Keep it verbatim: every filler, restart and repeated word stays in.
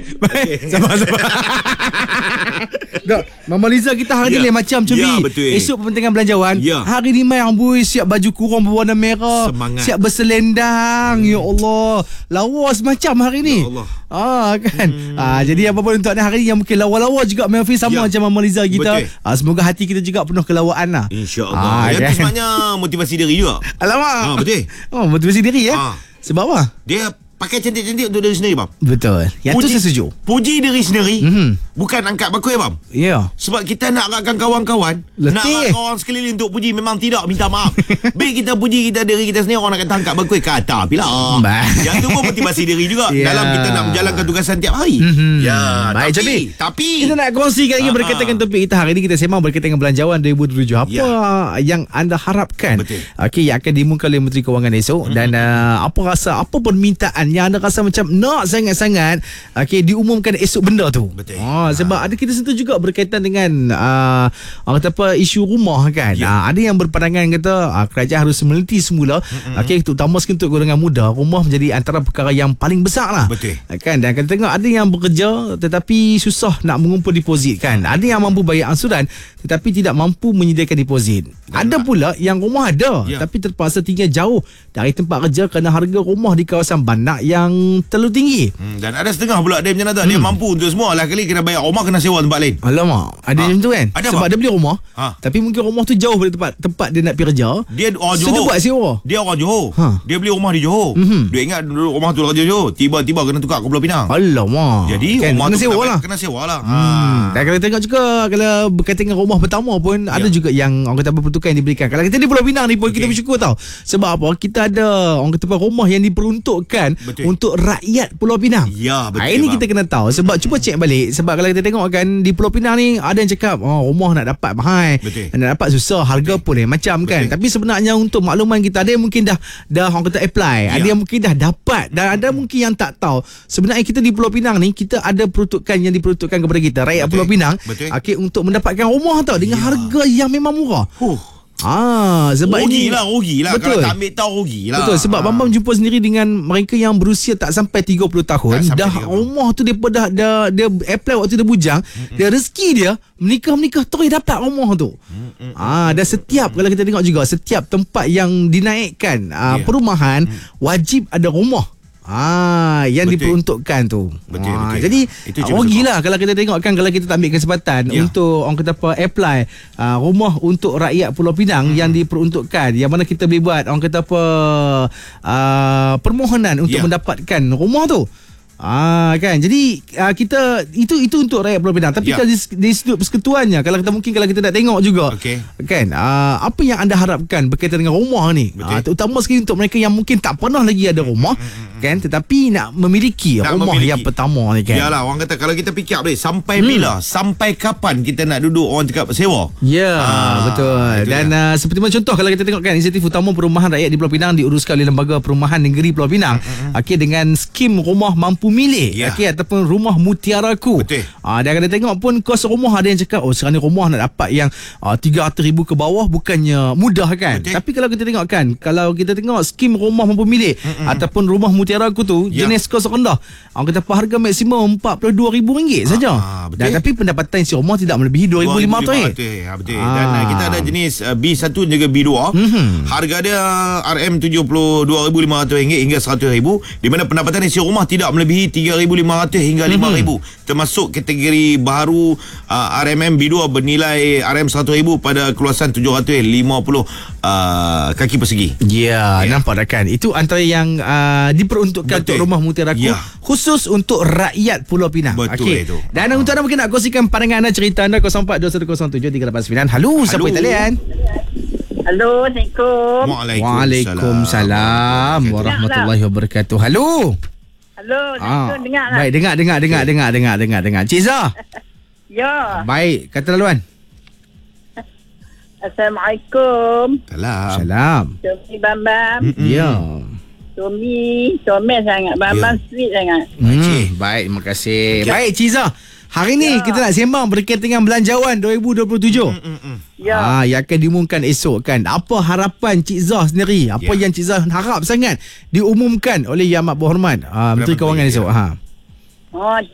Baik, sabar-sabar. Tak, Mama Liza kita hari Ya. ni lain macam macam Ya, ni. betul. Esok pertengahan belanjawan. Ya. Hari ni mai amboi siap baju kurung berwarna merah. Semangat. Siap berselendang. Ya Allah. Lawa semacam hari ni. Ya Allah. Ah kan. Hmm. Ah jadi apa pun untuk hari ni yang mungkin lawa-lawa juga Melfi sama Ya. macam Mama Liza kita. Betul. Ah, semoga hati kita juga penuh kelawaan lah. InsyaAllah. Ah, Yang tu kan? sebenarnya motivasi diri juga. Alamak. Ah, betul. Oh, motivasi diri ya. Ah. Sebab apa? Dia pakai cantik-cantik untuk diri sendiri, bang. Betul. Yang tu saya setuju. Puji diri sendiri. Mhm. Bukan angkat bakul, bang. Ya. Sebab kita nak rakkan kawan-kawan, Letih. nak rakkan orang sekeliling untuk puji, memang tidak, minta maaf. Baik kita puji kita diri kita sendiri, orang nak kata angkat bakul, kata pula. Bah. Yang tu pun motivasi diri juga. Ya. Dalam kita nak menjalankan tugasan tiap hari. Mhm. Ya. Baik, tapi, jadi tapi kita nak kongsikan lagi Ah, berkaitan dengan ah. topik kita hari ini. Kita sembang berkaitan dengan belanjawan dua ribu dua puluh tujuh. Apa Ya. yang anda harapkan Betul. okey yang akan diumumkan oleh Menteri Kewangan esok, mm-hmm. dan uh, apa rasa apa permintaan yang anda rasa macam nak sangat-sangat okey diumumkan esok benda tu. Betul. Ah, sebab ada kita sentuh juga berkaitan dengan uh, orang kata apa isu rumah kan. Ya. Ah, ada yang berpandangan kata uh, kerajaan harus meneliti semula, mm-hmm. okey terutama sekali untuk golongan muda, rumah menjadi antara perkara yang paling besar lah. Betul. Kan, dan kita tengok ada yang bekerja tetapi susah nak mengumpul deposit kan. Ada yang mampu bayar ansuran tetapi tidak mampu menyediakan deposit. Dan ada pula yang rumah ada Ya. tapi terpaksa tinggal jauh dari tempat kerja kerana harga rumah di kawasan bandar yang terlalu tinggi. Hmm, dan ada setengah pula dia macam mana, dia mampu untuk semua lah, kali kena bayar rumah, kena sewa tempat lain. Alamak, ada Ha. macam tu kan. Ada sebab apa? dia beli rumah Ha. tapi mungkin rumah tu jauh dari tempat tempat dia nak pergi kerja. Dia orang So, Johor. dia buat sewa. Dia orang Johor. Ha. Dia beli rumah di Johor. Mhm. Dia ingat dulu rumah tu kerja Johor, tiba-tiba kena tukar ke Pulau Pinang. Alamak. Jadi kan, rumah kena tu sewa kena, lah. kena sewa lah. Hmm. Dan kalau tengok juga kalau berkaitan dengan rumah pertama pun Ya. ada juga yang orang kata apa peruntukan yang diberikan. Kalau kita di Pulau Pinang ni pun Okey. kita bersyukur tau. Sebab apa? Kita ada orang kata apa rumah yang diperuntukkan Betul. untuk rakyat Pulau Pinang. Ya, betul, Ha, ini bang. kita kena tahu sebab cuba cek balik sebab kalau kita tengok kan di Pulau Pinang ni ada yang cakap oh rumah nak dapat mahal, Betul. nak dapat susah, harga pun lain macam kan. Betul. Tapi sebenarnya untuk makluman kita ada yang mungkin dah dah orang kata apply, Ya. ada yang mungkin dah dapat dan ada mungkin yang tak tahu. Sebenarnya kita di Pulau Pinang ni kita ada peruntukan yang diperuntukkan kepada kita rakyat Betul. Pulau Pinang Betul. okey untuk mendapatkan rumah tau dengan Ya. harga yang memang murah. Huh. Ah, sebab Rugi ini lah, rugi lah. Betul. Kalau tak ambil tahu, rugi lah. Betul, sebab Ha. Bambam jumpa sendiri dengan mereka yang berusia tak sampai tiga puluh tahun, Tak sampai dah tiga puluh. rumah tu dia dah, dah dia apply waktu dia bujang, mm-mm. dia rezeki dia menikah-menikah terus dapat rumah tu. Mm-mm. Ah, dan setiap kalau kita tengok juga setiap tempat yang dinaikkan ah, Ya. perumahan Mm. wajib ada rumah. Ah, yang Betul. diperuntukkan tu. Betul, ah, betul. Jadi Itu cuma rugilah kalau kita tengok kan kalau kita tak ambil kesempatan Ya. untuk orang kata apa apply uh, rumah untuk rakyat Pulau Pinang hmm. yang diperuntukkan, yang mana kita boleh buat orang kata apa uh, permohonan untuk Ya. mendapatkan rumah tu. Ah kan. Jadi uh, kita itu itu untuk rakyat Pulau Pinang. Tapi Ya. kalau di, di sudut persekutuannya kalau kita mungkin kalau kita nak tengok juga Okey. kan uh, apa yang anda harapkan berkaitan dengan rumah ni, Betul. uh, terutama sekali untuk mereka yang mungkin tak pernah lagi ada rumah kan tetapi nak memiliki Nak rumah memiliki. yang pertama ni kan. Yalah, orang kata kalau kita fikir boleh sampai Hmm. bila, sampai kapan kita nak duduk orang cakap sewa. Ya, Ah, betul. itu Dan uh, seperti mana contoh kalau kita tengok kan inisiatif utama perumahan rakyat di Pulau Pinang diuruskan oleh Lembaga Perumahan Negeri Pulau Pinang. Mm-hmm. Okey, dengan skim rumah mampu milik. Ya. Okey, ataupun rumah mutiaraku. Betul. Ah, dan kita tengok pun kos rumah ada yang cakap oh sekarang ni rumah nak dapat yang uh, tiga ratus ribu ke bawah bukannya mudah kan. Betul. Tapi kalau kita tengok kan, kalau kita tengok skim rumah mampu milik Mm-mm. ataupun rumah mutiaraku tu Ya. jenis kos rendah. Orang kata apa harga maksimum empat puluh dua ribu ringgit saja. Ah, betul. Dan tapi pendapatan si rumah tidak melebihi dua ribu lima ratus. Ha, betul. Ah. Dan uh, kita ada jenis uh, B satu dan juga B dua. Mhm. Harga dia R M tujuh puluh dua ribu lima ratus ringgit hingga seratus ribu, di mana pendapatan isi rumah tidak melebihi tiga ribu lima ratus hingga lima ribu. Termasuk kategori baharu uh, R M M B dua bernilai R M seratus ribu pada keluasan tujuh ratus lima puluh uh, kaki persegi. Ya, Ya. nampak dah kan. Itu antara yang uh, diperuntukkan Betul. untuk rumah mutiaraku Ya. khusus untuk rakyat Pulau Pinang. Betul Okey. itu. Dan untuk anda mungkin nak kongsikan pandangan anda, cerita anda kosong empat dua satu kosong tujuh tiga lapan sembilan. Halo, siapa Halo. di talian? Halo, Assalamualaikum. Waalaikumsalam warahmatullahi wabarakatuh. Halo. Halo, Ah, Assalamualaikum. Dengar lah. baik, dengar dengar dengar dengar dengar dengar dengar. Cik Zah. Ya. Baik, kata laluan. Assalamualaikum. Salam. Salam. Tomi Bambam. Mm-mm. Ya. Tomi, comel sangat. Bambam Ya. sweet sangat. Hmm, baik, terima kasih. Ya. Baik, Cik Zah. Hari ni Ya. kita nak sembang berkaitan dengan belanjawan dua ribu dua puluh tujuh. Mm-mm. Ya. Ah, yang akan diumumkan esok kan. Apa harapan Cik Zah sendiri? Apa Ya. yang Cik Zah harap sangat diumumkan oleh Yang Amat Berhormat ah, Menteri Perdana Kewangan Menteri, esok? ya. Ha. Oh,